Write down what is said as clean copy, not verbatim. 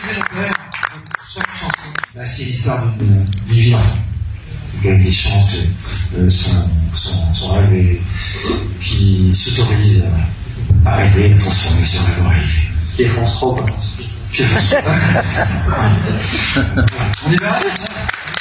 chaque chanson, bah, c'est l'histoire d'une vie d'enfant. Quelqu'un qui chante son rêve et qui s'autorise à rêver, à transformer son rêve en réalité. Qui est France 3, quoi. On est bien là.